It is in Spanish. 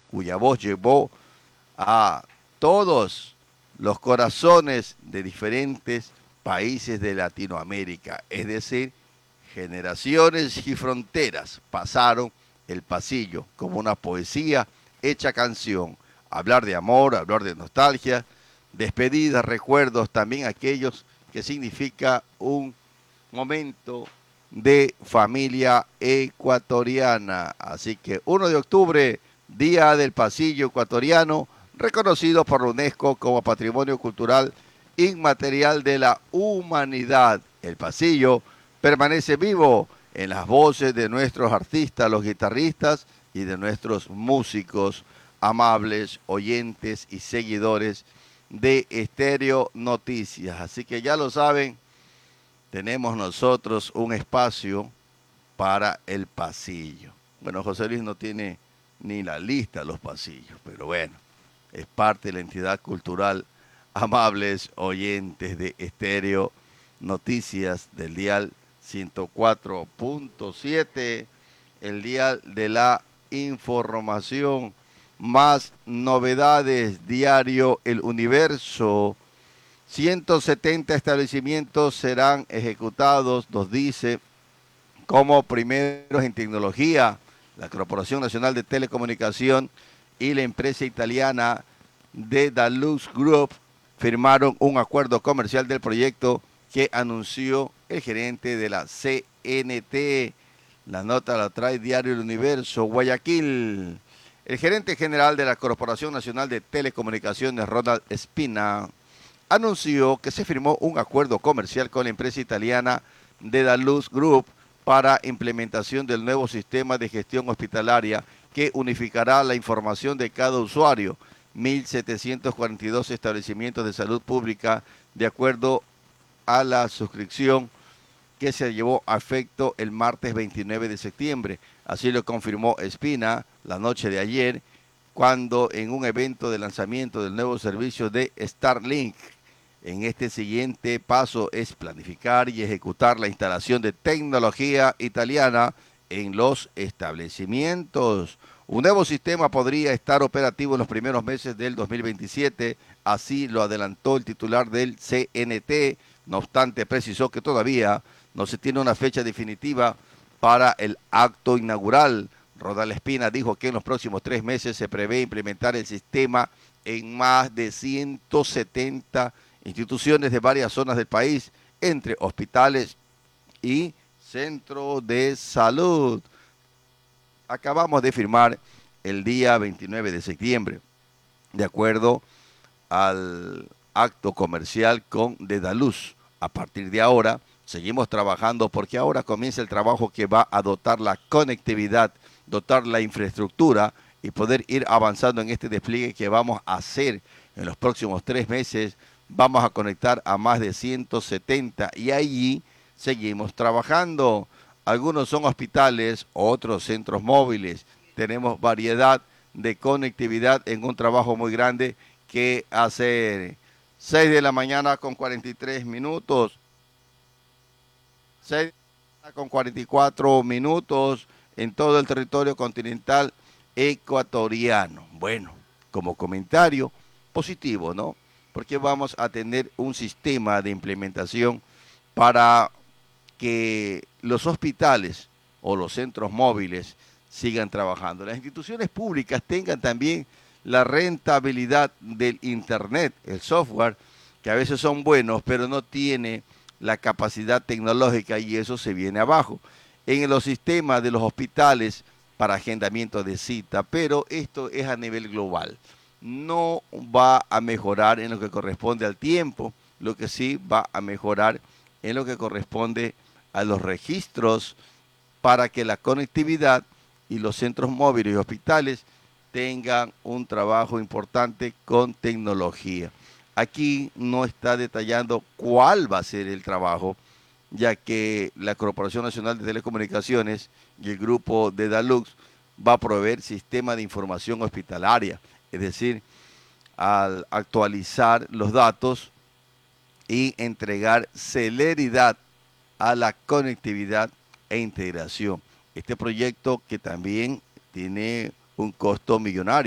cuya voz llevó a todos los corazones de diferentes países de Latinoamérica. Es decir, generaciones y fronteras pasaron el pasillo como una poesía hecha canción. Hablar de amor, hablar de nostalgia, despedidas, recuerdos, también aquellos que significa un momento de familia ecuatoriana. Así que 1 de octubre, Día del Pasillo Ecuatoriano, reconocido por la UNESCO como Patrimonio Cultural Inmaterial de la Humanidad. El pasillo permanece vivo en las voces de nuestros artistas, los guitarristas y de nuestros músicos, amables oyentes y seguidores de Estéreo Noticias. Así que ya lo saben, tenemos nosotros un espacio para el pasillo. Bueno, José Luis no tiene ni la lista de los pasillos, pero bueno, es parte de la entidad cultural. Amables oyentes de Estéreo Noticias del dial 104.7, el dial de la información, más novedades, diario El Universo. 170 establecimientos serán ejecutados, nos dice, como primeros en tecnología. La Corporación Nacional de Telecomunicación y la empresa italiana Dedalus Group firmaron un acuerdo comercial del proyecto que anunció el gerente de la CNT. La nota la trae Diario El Universo, Guayaquil. El gerente general de la Corporación Nacional de Telecomunicaciones, Ronald Espina, anunció que se firmó un acuerdo comercial con la empresa italiana Dedalus Group para implementación del nuevo sistema de gestión hospitalaria que unificará la información de cada usuario. 1.742 establecimientos de salud pública, de acuerdo a la suscripción que se llevó a efecto el martes 29 de septiembre. Así lo confirmó Espina la noche de ayer, cuando en un evento de lanzamiento del nuevo servicio de Starlink. En este siguiente paso es planificar y ejecutar la instalación de tecnología italiana en los establecimientos. Un nuevo sistema podría estar operativo en los primeros meses del 2027, así lo adelantó el titular del CNT. No obstante, precisó que todavía no se tiene una fecha definitiva para el acto inaugural. Rodal Espina dijo que en los próximos 3 meses se prevé implementar el sistema en más de 170 instituciones de varias zonas del país, entre hospitales y centros de salud. Acabamos de firmar el día 29 de septiembre, de acuerdo al acto comercial con Dedalus. A partir de ahora, seguimos trabajando porque ahora comienza el trabajo que va a dotar la conectividad, dotar la infraestructura y poder ir avanzando en este despliegue que vamos a hacer en los próximos 3 meses. Vamos a conectar a más de 170 y allí seguimos trabajando. Algunos son hospitales, otros centros móviles. Tenemos variedad de conectividad en un trabajo muy grande que hacer. 6 de la mañana con 43 minutos. 6 con 44 minutos en todo el territorio continental ecuatoriano. Bueno, como comentario positivo, ¿no? Porque vamos a tener un sistema de implementación para que los hospitales o los centros móviles sigan trabajando. Las instituciones públicas tengan también la rentabilidad del Internet, el software, que a veces son buenos, pero no tiene la capacidad tecnológica y eso se viene abajo. En los sistemas de los hospitales para agendamiento de cita, pero esto es a nivel global. No va a mejorar en lo que corresponde al tiempo, lo que sí va a mejorar en lo que corresponde a los registros para que la conectividad y los centros móviles y hospitales tengan un trabajo importante con tecnología. Aquí no está detallando cuál va a ser el trabajo, ya que la Corporación Nacional de Telecomunicaciones y el grupo de Dedalus va a proveer sistema de información hospitalaria, es decir, al actualizar los datos y entregar celeridad a la conectividad e integración. Este proyecto que también tiene un costo millonario.